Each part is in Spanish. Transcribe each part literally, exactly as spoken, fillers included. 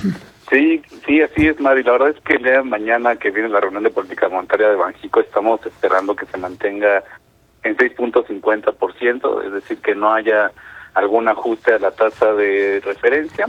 Sí, sí, así es, Mari. La verdad es que el día de mañana que viene la reunión de política monetaria de Banxico estamos esperando que se mantenga en seis punto cincuenta por ciento, es decir, que no haya algún ajuste a la tasa de referencia.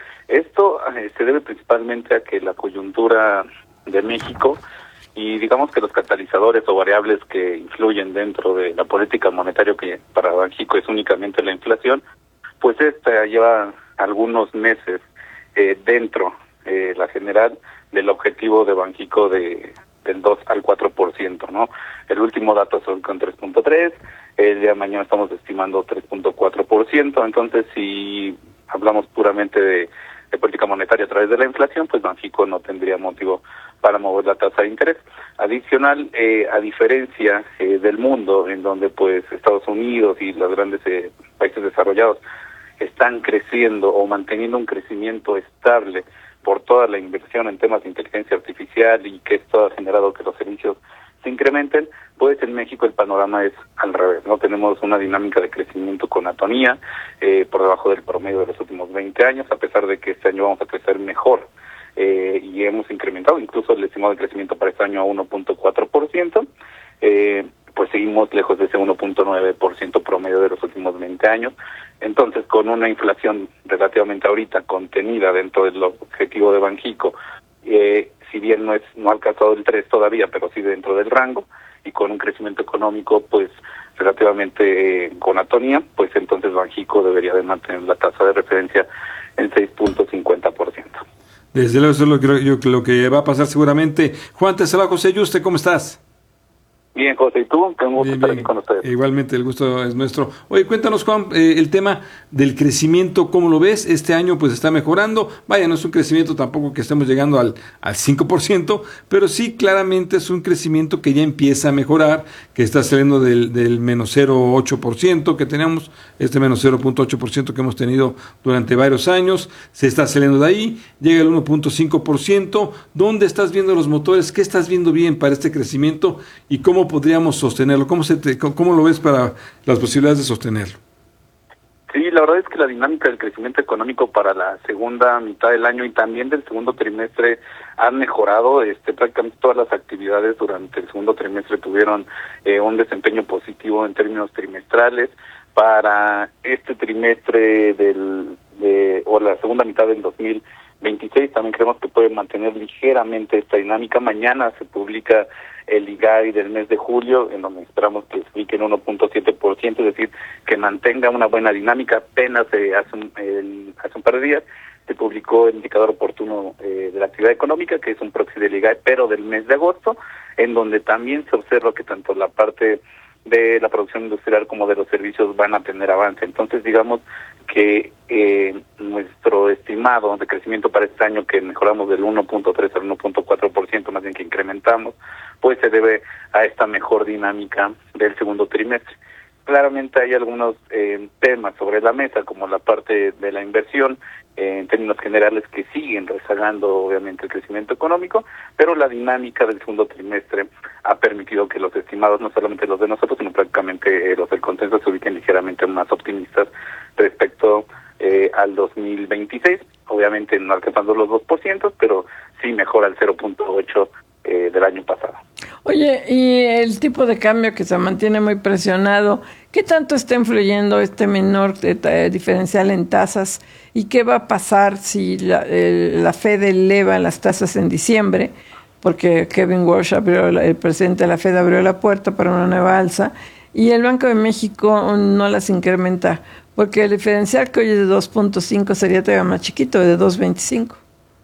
Esto eh, se debe principalmente a que la coyuntura de México y digamos que los catalizadores o variables que influyen dentro de la política monetaria, que para Banxico es únicamente la inflación, pues esta lleva algunos meses eh, dentro eh, la general del objetivo de Banxico de del dos al cuatro por ciento, ¿no? El último dato son con tres punto tres, el día de mañana estamos estimando tres punto cuatro por ciento, entonces si hablamos puramente de, de política monetaria a través de la inflación, pues Banxico no tendría motivo para mover la tasa de interés. Adicional, eh, a diferencia eh, del mundo, en donde pues Estados Unidos y los grandes eh, países desarrollados están creciendo o manteniendo un crecimiento estable por toda la inversión en temas de inteligencia artificial y que esto ha generado que los servicios se incrementen, pues en México el panorama es al revés, ¿no? Tenemos una dinámica de crecimiento con atonía, eh, por debajo del promedio de los últimos veinte años, a pesar de que este año vamos a crecer mejor, eh, y hemos incrementado incluso el estimado de crecimiento para este año a uno punto cuatro por ciento, eh, pues seguimos lejos de ese uno punto nueve por ciento promedio de los últimos veinte años. Entonces, con una inflación relativamente ahorita contenida dentro del objetivo de Banxico, eh, si bien no es no ha alcanzado el tres todavía, pero sí dentro del rango, y con un crecimiento económico pues relativamente eh, con atonía, pues entonces Banxico debería de mantener la tasa de referencia en seis punto cincuenta por ciento. Desde luego, eso es lo que, yo, lo que va a pasar seguramente. Juan, te saluda José Yuste, ¿cómo estás? Bien, José, ¿y tú? Tengo gusto estar aquí con ustedes. Igualmente, el gusto es nuestro. Oye, cuéntanos, Juan, eh, el tema del crecimiento, ¿cómo lo ves? Este año pues está mejorando. Vaya, no es un crecimiento tampoco que estemos llegando al, al cinco por ciento, pero sí claramente es un crecimiento que ya empieza a mejorar, que está saliendo del, del menos cero punto ocho por ciento que teníamos, este menos cero punto ocho por ciento que hemos tenido durante varios años, se está saliendo de ahí, llega al uno punto cinco por ciento. ¿Dónde estás viendo los motores? ¿Qué estás viendo bien para este crecimiento y cómo podríamos sostenerlo? ¿Cómo, se te, ¿Cómo lo ves para las posibilidades de sostenerlo? Sí, la verdad es que la dinámica del crecimiento económico para la segunda mitad del año y también del segundo trimestre han mejorado. Este, prácticamente todas las actividades durante el segundo trimestre tuvieron eh, un desempeño positivo en términos trimestrales. Para este trimestre del de, o la segunda mitad del dos mil veintiséis también creemos que puede mantener ligeramente esta dinámica. Mañana se publica el I G A I del mes de julio, en donde esperamos que se ubique en uno punto siete por ciento, es decir, que mantenga una buena dinámica. Apenas eh, hace, un, el, hace un par de días se publicó el indicador oportuno eh, de la actividad económica, que es un proxy del I G A I, pero del mes de agosto, en donde también se observa que tanto la parte de la producción industrial como de los servicios van a tener avance. Entonces, digamos que eh, nuestro estimado de crecimiento para este año, que mejoramos del uno punto tres al uno punto cuatro por ciento, más bien que incrementamos, pues se debe a esta mejor dinámica del segundo trimestre. Claramente hay algunos eh, temas sobre la mesa, como la parte de la inversión, eh, en términos generales, que siguen rezagando obviamente el crecimiento económico, pero la dinámica del segundo trimestre ha permitido que los estimados, no solamente los de nosotros, sino prácticamente eh, los del consenso, se ubiquen ligeramente más optimistas respecto eh, al dos mil veintiséis, obviamente no alcanzando los dos por ciento, pero sí mejora el cero punto ocho por ciento eh, del año pasado. Oye, y el tipo de cambio que se mantiene muy presionado, ¿qué tanto está influyendo este menor eh, diferencial en tasas? ¿Y qué va a pasar si la, eh, la Fed eleva las tasas en diciembre? Porque Kevin Walsh, abrió, el presidente de la Fed, abrió la puerta para una nueva alza y el Banco de México no las incrementa, porque el diferencial que hoy es de dos punto cinco sería todavía más chiquito, de dos punto veinticinco.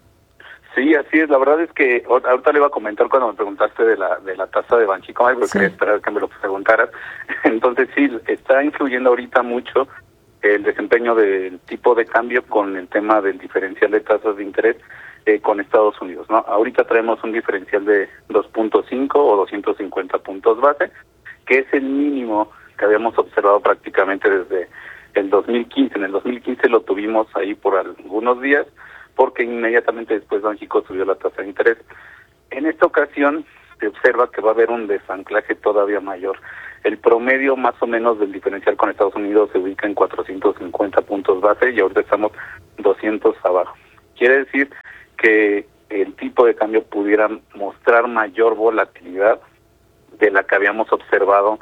Sí, así es. La verdad es que ahorita le iba a comentar cuando me preguntaste de la de la tasa de Banxico, porque sí. Quería esperar que me lo preguntaras. Entonces sí, está influyendo ahorita mucho el desempeño del tipo de cambio con el tema del diferencial de tasas de interés eh, con Estados Unidos, ¿no? Ahorita traemos un diferencial de dos punto cinco o doscientos cincuenta puntos base, que es el mínimo que habíamos observado prácticamente desde el dos mil quince. En el dos mil quince lo tuvimos ahí por algunos días, porque inmediatamente después Banxico subió la tasa de interés. En esta ocasión se observa que va a haber un desanclaje todavía mayor. El promedio más o menos del diferencial con Estados Unidos se ubica en cuatrocientos cincuenta puntos base y ahorita estamos doscientos abajo. Quiere decir que el tipo de cambio pudiera mostrar mayor volatilidad de la que habíamos observado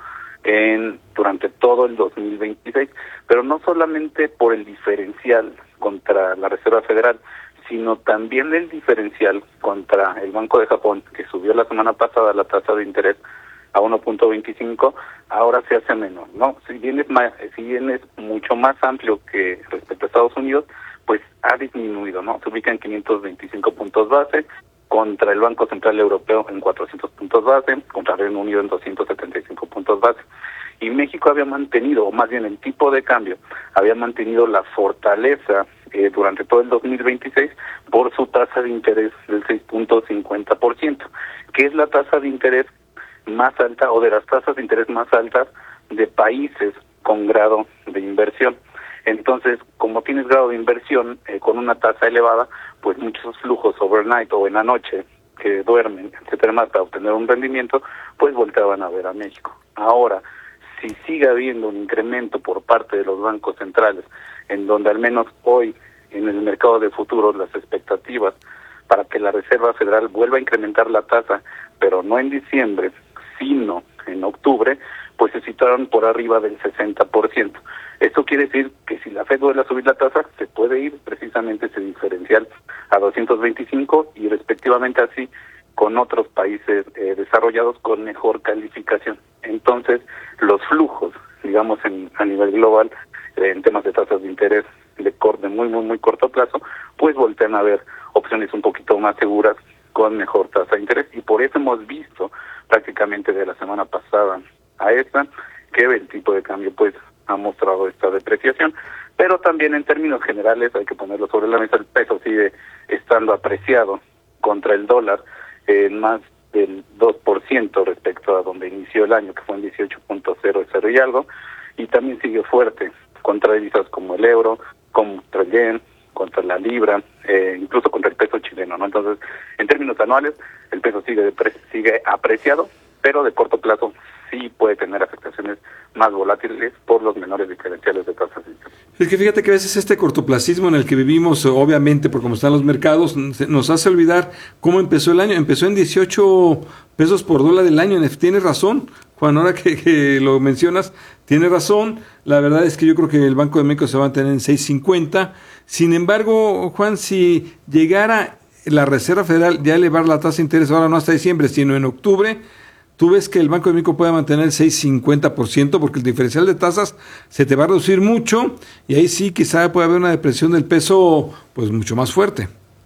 en durante todo el dos mil veintiséis, pero no solamente por el diferencial contra la Reserva Federal, sino también el diferencial contra el Banco de Japón, que subió la semana pasada la tasa de interés a uno punto veinticinco, ahora se hace menor, ¿no? Si bien es más, si bien es mucho más amplio que respecto a Estados Unidos, pues ha disminuido, ¿no? Se ubica en quinientos veinticinco puntos base, contra el Banco Central Europeo en cuatrocientos puntos base, contra Reino Unido en doscientos setenta y cinco puntos base. Y México había mantenido, o más bien el tipo de cambio, había mantenido la fortaleza eh, durante todo el dos mil veintiséis por su tasa de interés del seis punto cincuenta por ciento, que es la tasa de interés más alta o de las tasas de interés más altas de países con grado de inversión. Entonces, como tienes grado de inversión eh, con una tasa elevada, pues muchos flujos overnight o en la noche que duermen, etcétera, más para obtener un rendimiento, pues volteaban a ver a México. Ahora, si sigue habiendo un incremento por parte de los bancos centrales, en donde al menos hoy en el mercado de futuros las expectativas para que la Reserva Federal vuelva a incrementar la tasa, pero no en diciembre, sino en octubre, pues se situaron por arriba del sesenta por ciento. Esto quiere decir que si la Fed vuelve a subir la tasa, se puede ir precisamente ese diferencial a doscientos veinticinco y respectivamente así con otros países eh, desarrollados con mejor calificación. Entonces, los flujos, digamos, en, a nivel global, eh, en temas de tasas de interés de, cor, de muy, muy, muy corto plazo, pues voltean a ver opciones un poquito más seguras con mejor tasa de interés. Y por eso hemos visto prácticamente de la semana pasada a esta que el tipo de cambio pues ha mostrado esta depreciación, pero también en términos generales hay que ponerlo sobre la mesa, el peso sigue estando apreciado contra el dólar en eh, más del dos por ciento respecto a donde inició el año, que fue en dieciocho punto cero y algo, y también sigue fuerte contra divisas como el euro, contra el yen, contra la libra, eh, incluso contra el peso chileno, ¿no? Entonces, en términos anuales, el peso sigue de pre sigue apreciado, pero de corto plazo sí puede tener afectaciones más volátiles por los menores diferenciales de tasas de interés. Es que fíjate que a veces este cortoplacismo en el que vivimos, obviamente por cómo están los mercados, nos hace olvidar cómo empezó el año. Empezó en dieciocho pesos por dólar el año. Tienes razón, Juan, ahora que, que lo mencionas, tienes razón. La verdad es que yo creo que el Banco de México se va a mantener en seis cincuenta. Sin embargo, Juan, si llegara la Reserva Federal ya a elevar la tasa de interés, ahora no hasta diciembre, sino en octubre, ¿tú ves que el Banco de México puede mantener el seis cincuenta por ciento? Porque el diferencial de tasas se te va a reducir mucho y ahí sí quizá puede haber una depresión del peso pues mucho más fuerte.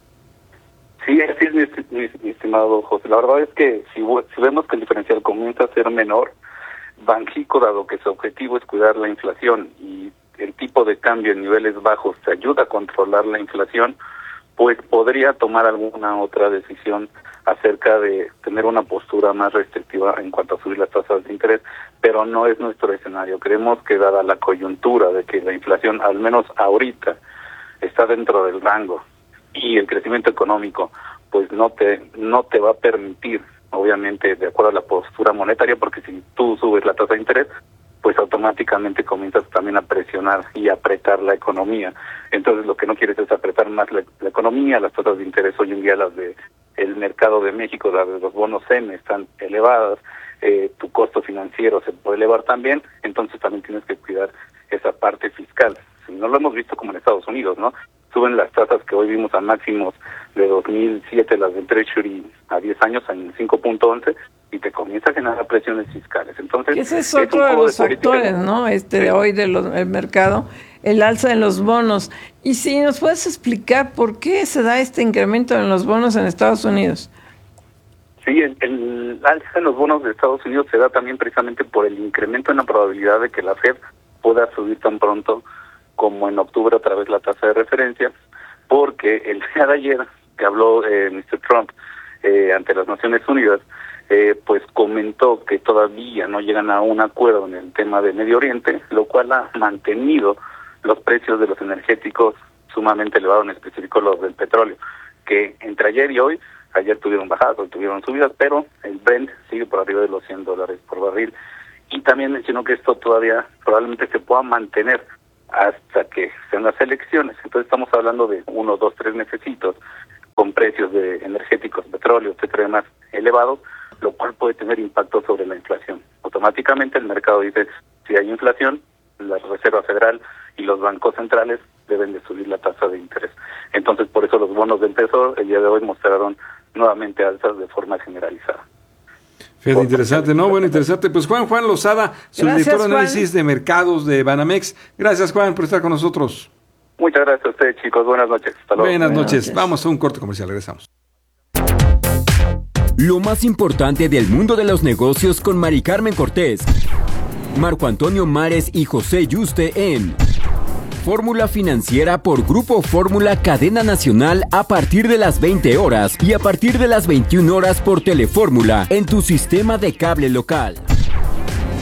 Sí, así es, mi, mi, mi estimado José. La verdad es que si, si vemos que el diferencial comienza a ser menor, Banxico, dado que su objetivo es cuidar la inflación y el tipo de cambio en niveles bajos te ayuda a controlar la inflación, pues podría tomar alguna otra decisión acerca de tener una postura más restrictiva en cuanto a subir las tasas de interés, pero no es nuestro escenario. Creemos que dada la coyuntura de que la inflación, al menos ahorita, está dentro del rango y el crecimiento económico, pues no te no te va a permitir, obviamente, de acuerdo a la postura monetaria, porque si tú subes la tasa de interés, pues automáticamente comienzas también a presionar y apretar la economía. Entonces lo que no quieres es apretar más la, la economía. Las tasas de interés hoy en día, las de el mercado de México, las de los bonos C E M están elevadas, eh, tu costo financiero se puede elevar también, entonces también tienes que cuidar esa parte fiscal. Si no lo hemos visto como en Estados Unidos, ¿no? Suben las tasas que hoy vimos a máximos de dos mil siete, las del Treasury a diez años en cinco punto once, y te comienza a generar presiones fiscales. Entonces, ese es otro es de los de factores, ¿no? Este sí. de hoy del de mercado, el alza en los bonos. Y si nos puedes explicar por qué se da este incremento en los bonos en Estados Unidos. Sí, el, el alza en los bonos de Estados Unidos se da también precisamente por el incremento en la probabilidad de que la Fed pueda subir tan pronto como en octubre otra vez la tasa de referencia, porque el día de ayer que habló eh, mister Trump eh, ante las Naciones Unidas, eh, pues comentó que todavía no llegan a un acuerdo en el tema de Medio Oriente, lo cual ha mantenido los precios de los energéticos sumamente elevados, en específico los del petróleo, que entre ayer y hoy, ayer tuvieron bajadas, hoy tuvieron subidas, pero el Brent sigue por arriba de los cien dólares por barril. Y también mencionó que esto todavía probablemente se pueda mantener hasta que sean las elecciones. Entonces estamos hablando de uno, dos, tres mesecitos con precios de energéticos, petróleo, etcétera, más elevados, lo cual puede tener impacto sobre la inflación. Automáticamente el mercado dice, si hay inflación, la Reserva Federal y los bancos centrales deben de subir la tasa de interés. Entonces, por eso los bonos del Tesoro el día de hoy mostraron nuevamente alzas de forma generalizada. Fíjate, interesante, ¿no? Bueno, interesante. Pues Juan, Juan Lozada, subdirector de análisis de mercados de Banamex. Gracias, Juan, por estar con nosotros. Muchas gracias a ustedes, chicos. Buenas noches. Hasta luego. Buenas noches. Vamos a un corte comercial. Regresamos. Lo más importante del mundo de los negocios con Mari Carmen Cortés, Marco Antonio Mares y José Yuste en Fórmula Financiera por Grupo Fórmula Cadena Nacional a partir de las veinte horas y a partir de las veintiuna horas por Telefórmula en tu sistema de cable local.